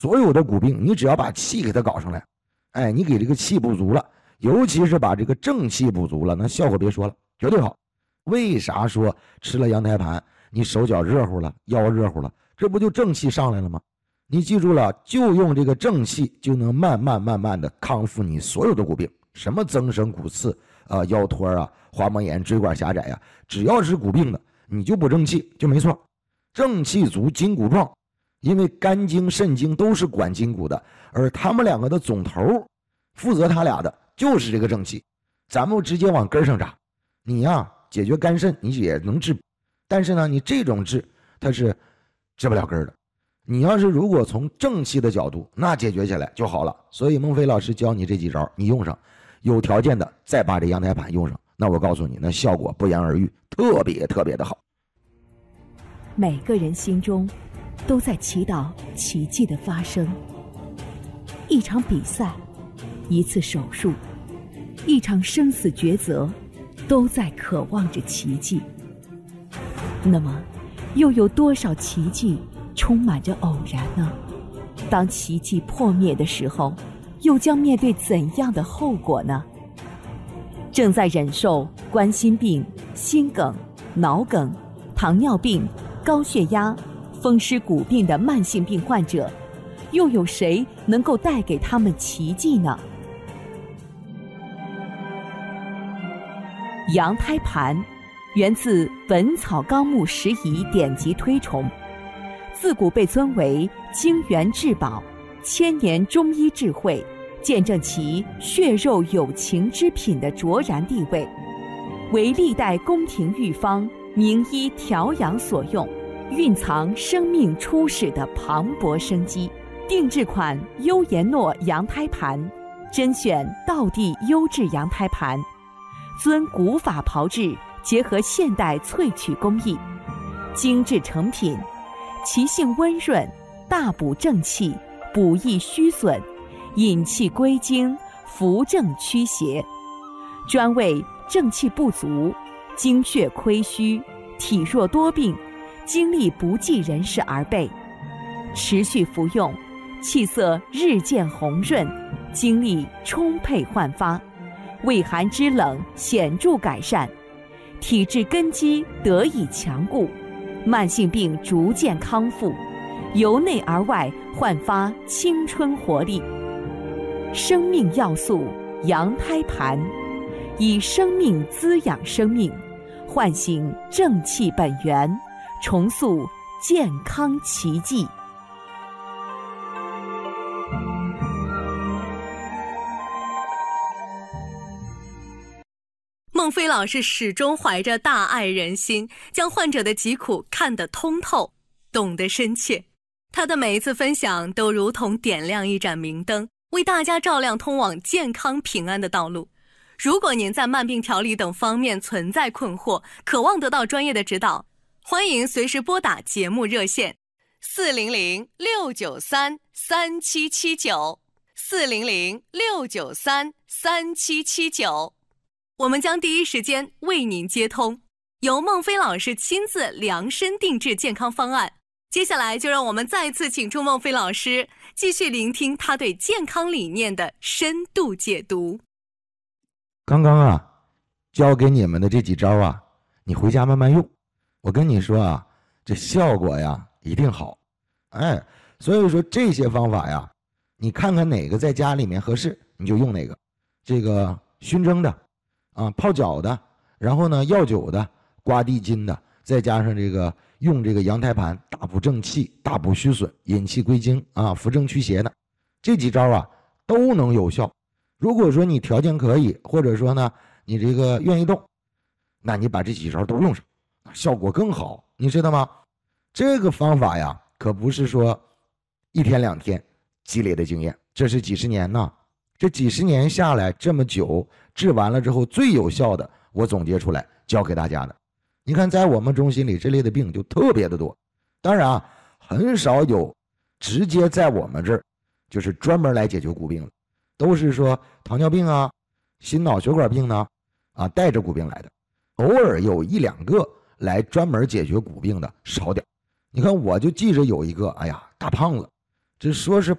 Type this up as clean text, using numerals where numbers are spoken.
所有的骨病，你只要把气给它搞上来，哎，你给这个气补足了，尤其是把这个正气补足了，那效果别说了，绝对好。为啥说吃了羊胎盘你手脚热乎了，腰热乎了？这不就正气上来了吗？你记住了，就用这个正气就能慢慢的康复你所有的骨病，什么增生骨刺腰托啊、滑膜炎、椎管狭窄啊，只要是骨病的，你就补正气就没错。正气足，筋骨壮，因为肝经、肾经都是管筋骨的，而他们两个的总头负责他俩的就是这个正气。咱们直接往根上扎，你呀解决肝肾你也能治，但是呢，你这种治它是治不了根的。你要是如果从正气的角度，那解决起来就好了。所以孟非老师教你这几招，你用上，有条件的再把这羊胎盘用上，那我告诉你，那效果不言而喻，特别的好。 每个人心中都在祈祷奇迹的发生。一场比赛，一次手术，一场生死抉择，都在渴望着奇迹。那么，又有多少奇迹充满着偶然呢？当奇迹破灭的时候，又将面对怎样的后果呢？正在忍受冠心病、心梗、脑梗、糖尿病、高血压、风湿骨病的慢性病患者，又有谁能够带给他们奇迹呢？羊胎盘源自《本草纲目拾遗》典籍推崇，自古被尊为精元至宝，千年中医智慧，见证其血肉有情之品的卓然地位，为历代宫廷御方、名医调养所用，蕴藏生命初始的磅礴生机。定制款优颜诺羊胎盘，甄选道地优质羊胎盘，遵古法炮制，结合现代萃取工艺，精致成品，其性温润，大补正气，补益虚损，引气归经，扶正驱邪，专为正气不足、精血亏虚、体弱多病、精力不济人士而备。持续服用，气色日渐红润，精力充沛焕发，畏寒肢冷显著改善，体质根基得以强固，慢性病逐渐康复，由内而外焕发青春活力。生命要素羊胎盘，以生命滋养生命，唤醒正气本源，重塑健康奇迹。 孟非老师始终怀着大爱人心，将患者的疾苦看得通透，懂得深切。他的每一次分享都如同点亮一盏明灯，为大家照亮通往健康平安的道路。如果您在慢病调理等方面存在困惑，渴望得到专业的指导，欢迎随时拨打节目热线400-693-3779，400-693-3779，我们将第一时间为您接通，由孟非老师亲自量身定制健康方案。接下来就让我们再次请出孟非老师，继续聆听他对健康理念的深度解读。 刚刚教给你们的这几招你回家慢慢用。我跟你说这效果一定好。所以说这些方法你看看哪个在家里面合适，你就用哪个。这个熏蒸的泡脚的，然后呢药酒的，刮地筋的，再加上这个用这个羊胎盘大补正气，大补虚损，引气归经扶正驱邪的，这几招都能有效。如果说你条件可以，或者说呢你这个愿意动，那你把这几招都用上，效果更好，你知道吗？这个方法可不是说一天两天积累的经验，这是几十年呢。这几十年下来这么久，治完了之后最有效的，我总结出来教给大家的。你看在我们中心里这类的病就特别的多，当然很少有直接在我们这儿就是专门来解决骨病的，都是说糖尿病心脑血管病呢带着骨病来的，偶尔有一两个来专门解决骨病的少点。你看我就记着有一个大胖子，这说是